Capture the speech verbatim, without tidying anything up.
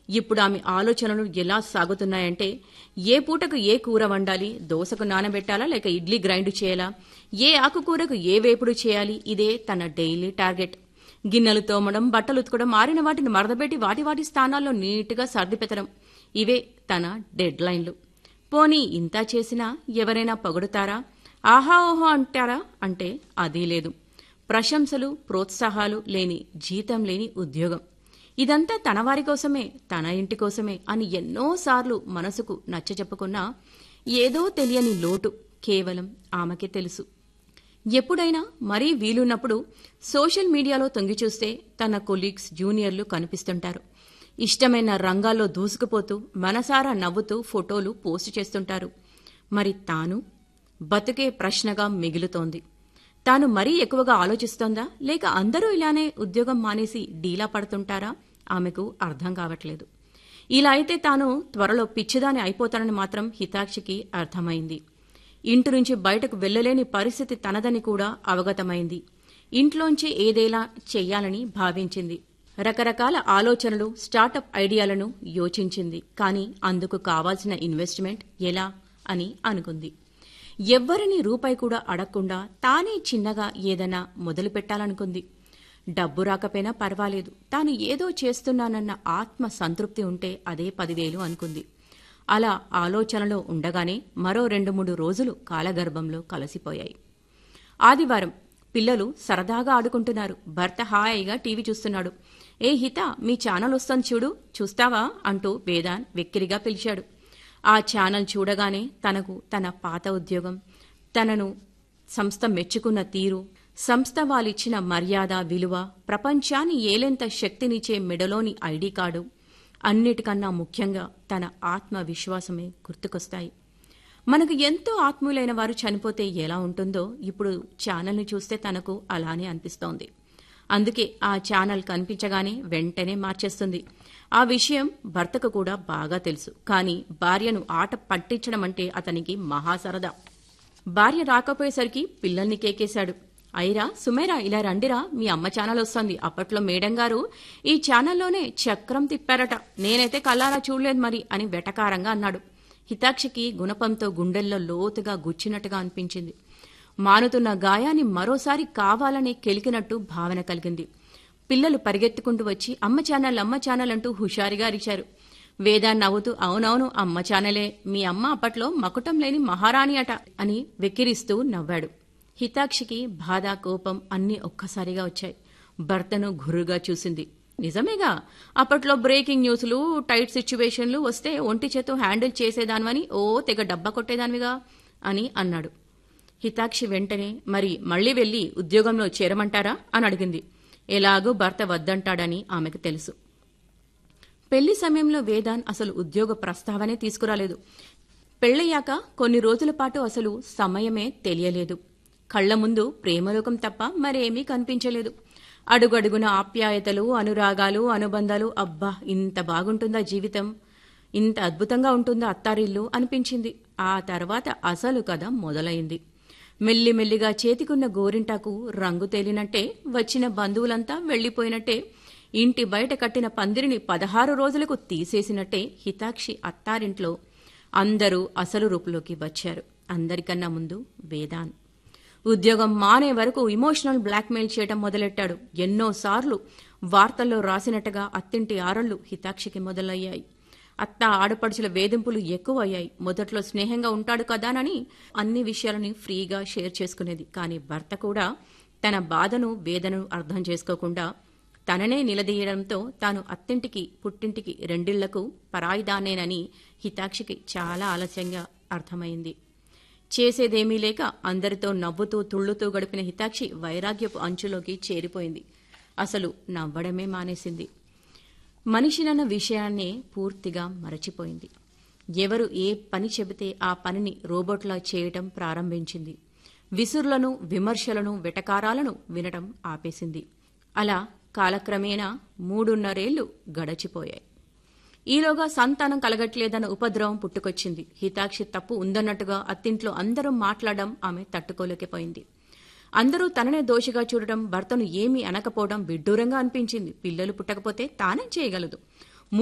ఇప్పుడు ఆమె ఆలోచనలు ఎలా సాగుతున్నాయంటే, ఏ పూటకు ఏ కూర వండాలి, దోసకు నానబెట్టాలా లేక ఇడ్లీ గ్రైండ్ చేయాలా, ఏ ఆకుకూరకు ఏ వేపుడు చేయాలి, ఇదే తన డైలీ టార్గెట్. గిన్నెలు తోమడం, బట్టలు ఉతకడం, ఆరిన వాటిని మరదబెట్టి వాటి వాటి స్థానాల్లో నీట్గా సర్దిపెత్తడం, ఇవే తన డెడ్ లైన్లు. పోనీ ఇంతా చేసినా ఎవరైనా పొగడుతారా, ఆహా ఓహో అంటారా అంటే అదీ లేదు. ప్రశంసలు, ప్రోత్సాహాలు లేని, జీతం లేని ఉద్యోగం. ఇదంతా తన వారి కోసమే, తన ఇంటి కోసమే అని ఎన్నోసార్లు మనసుకు నచ్చచెప్పుకున్నా ఏదో తెలియని లోటు కేవలం ఆమెకే తెలుసు. ఎప్పుడైనా మరీ వీలున్నప్పుడు సోషల్ మీడియాలో తొంగిచూస్తే తన కొలీగ్స్, జూనియర్లు కనిపిస్తుంటారు. ఇష్టమైన రంగాల్లో దూసుకుపోతూ మనసారా నవ్వుతూ ఫోటోలు పోస్టు చేస్తుంటారు. మరి తాను? బతుకే ప్రశ్నగా మిగులుతోంది. తాను మరీ ఎక్కువగా ఆలోచిస్తోందా, లేక అందరూ ఇలానే ఉద్యోగం మానేసి డీలా పడుతుంటారా? ఆమెకు అర్థం కావట్లేదు. ఇలా అయితే తాను త్వరలో పిచ్చిదాని అయిపోతానని మాత్రం హితాక్షికి అర్థమైంది. ఇంటి నుంచి బయటకు వెళ్లలేని పరిస్థితి తనదని కూడా అవగతమైంది. ఇంట్లోంచి ఏదేలా చెయ్యాలని భావించింది. రకరకాల ఆలోచనలు, స్టార్టప్ ఐడియాలను యోచించింది. కానీ అందుకు కావాల్సిన ఇన్వెస్ట్మెంట్ ఎలా అని అనుకుంది. ఎవ్వరినీ రూపాయి కూడా అడగకుండా తానే చిన్నగా ఏదైనా మొదలు పెట్టాలనుకుంది. డబ్బు రాకపోయినా పర్వాలేదు, తాను ఏదో చేస్తున్నానన్న ఆత్మ సంతృప్తి ఉంటే అదే పదివేలు అనుకుంది. అలా ఆలోచనలో ఉండగానే మరో రెండు మూడు రోజులు కాలగర్భంలో కలిసిపోయాయి. ఆదివారం. పిల్లలు సరదాగా ఆడుకుంటున్నారు. భర్త హాయిగా టీవీ చూస్తున్నాడు. ఏ హిత, మీ ఛానల్ వస్తోంది చూడు, చూస్తావా అంటూ వేదాన్ వెక్కిరిగా పిలిచాడు. ఆ ఛానల్ చూడగానే తనకు తన పాత ఉద్యోగం, తనను సంస్థ మెచ్చుకున్న తీరు, సంస్థ వాళ్ళిచ్చిన మర్యాద, విలువ, ప్రపంచాన్ని ఏలెంత శక్తినిచ్చే మెడలోని ఐడీ కార్డు, అన్నిటికన్నా ముఖ్యంగా తన ఆత్మవిశ్వాసమే గుర్తుకొస్తాయి. మనకు ఎంతో ఆత్మీయులైన వారు చనిపోతే ఎలా ఉంటుందో ఇప్పుడు ఛానల్ని చూస్తే తనకు అలానే అనిపిస్తోంది. అందుకే ఆ ఛానల్ కనిపించగానే వెంటనే మార్చేస్తుంది. ఆ విషయం భర్తకు కూడా బాగా తెలుసు. కానీ భార్యను ఆట పట్టించడం అంటే అతనికి మహాసరదా. భార్య రాకపోయేసరికి పిల్లల్ని కేకేశాడు. ఐరా, సుమేరా, ఇలా రండిరా, మీ అమ్మ ఛానల్ వస్తోంది. అప్పట్లో మేడం గారు ఈ ఛానల్లోనే చక్రం తిప్పారట, నేనైతే కల్లారా చూడలేదు మరి అని వెటకారంగా అన్నాడు. హితాక్షికి గుణపంతో గుండెల్లో లోతుగా గుచ్చినట్టుగా అనిపించింది. మానుతున్న గాయాన్ని మరోసారి కావాలనే కెలికినట్టు భావన కలిగింది. పిల్లలు పరిగెత్తుకుంటూ వచ్చి అమ్మ ఛానల్, అమ్మ ఛానల్ అంటూ హుషారుగా అరిచారు. వేదాన్ని నవ్వుతూ, అవునవును అమ్మ ఛానలే, మీ అమ్మ అప్పట్లో మకుటం లేని మహారాణి అట అని వెక్కిరిస్తూ నవ్వాడు. హితాక్షికి బాధ, కోపం అన్నీ ఒక్కసారిగా వచ్చాయి. భర్తను గుర్రుగా చూసింది. నిజమేగా, అప్పట్లో బ్రేకింగ్ న్యూస్లు, టైట్ సిచ్యువేషన్లు వస్తే ఒంటి చేతో హ్యాండిల్ చేసేదానివని ఓ తెగ డబ్బా కొట్టేదానివిగా అని అన్నాడు. హితాక్షి వెంటనే, మరి మళ్లీ వెళ్లి ఉద్యోగంలో చేరమంటారా అని అడిగింది. ఎలాగూ భర్త వద్దంటాడని ఆమెకు తెలుసు. పెళ్లి సమయంలో వేదాన్ అసలు ఉద్యోగ ప్రస్తావనే తీసుకురాలేదు. పెళ్లయ్యాక కొన్ని రోజుల పాటు అసలు సమయమే తెలియలేదు. కళ్ల ముందు ప్రేమలోకం తప్ప మరేమీ కనిపించలేదు. అడుగడుగున ఆప్యాయతలు, అనురాగాలు, అనుబంధాలు. అబ్బా, ఇంత బాగుంటుందా జీవితం, ఇంత అద్భుతంగా ఉంటుందా అత్తారిల్లు అనిపించింది. ఆ తర్వాత అసలు కథ మొదలైంది. మెల్లిమెల్లిగా చేతికున్న గోరింటాకు రంగు తేలినట్టే, వచ్చిన బంధువులంతా వెళ్లిపోయినట్టే, ఇంటి బయట కట్టిన పందిరిని పదహారు రోజులకు తీసేసినట్టే హితాక్షి అత్తారింట్లో అందరూ అసలు రూపులోకి వచ్చారు. అందరికన్నా ముందు వేదాన్. ఉద్యోగం మానే వరకు ఇమోషనల్ బ్లాక్మెయిల్ చేయడం మొదలెట్టాడు. ఎన్నోసార్లు వార్తల్లో రాసినట్టుగా అత్తింటి ఆరళ్లు హితాక్షికి మొదలయ్యాయి. అత్త ఆడపడుచుల వేధింపులు ఎక్కువయ్యాయి. మొదట్లో స్నేహంగా ఉంటాడు కదానని అన్ని విషయాలని ఫ్రీగా షేర్ చేసుకునేది. కానీ భర్త కూడా తన బాధను, వేదనను అర్థం చేసుకోకుండా తననే నిలదీయడంతో తాను అత్తింటికి, పుట్టింటికి రెండిళ్లకు పరాయిదానేనని హితాక్షికి చాలా ఆలస్యంగా అర్థమైంది. చేసేదేమీ లేక అందరితో నవ్వుతూ తుళ్లుతూ గడిపిన హితాక్షి వైరాగ్యపు అంచులోకి చేరిపోయింది. అసలు నవ్వడమే మానేసింది. మనిషినన్న విషయాన్నే పూర్తిగా మరచిపోయింది. ఎవరు ఏ పని చెబితే ఆ పనిని రోబోట్లా చేయటం ప్రారంభించింది. విసురులను, విమర్శలను, వెటకారాలను వినటం ఆపేసింది. అలా కాలక్రమేణా మూడున్నరేళ్లు గడచిపోయాయి. ఈలోగా సంతానం కలగట్లేదన్న ఉపద్రవం పుట్టుకొచ్చింది. హితాక్షి తప్పు ఉందన్నట్టుగా అత్తింట్లో అందరూ మాట్లాడడం ఆమె తట్టుకోలేకపోయింది. అందరూ తననే దోషిగా చూడటం, భర్తను ఏమీ అనకపోవడం విడ్డూరంగా అనిపించింది. పిల్లలు పుట్టకపోతే తానేం చేయగలదు.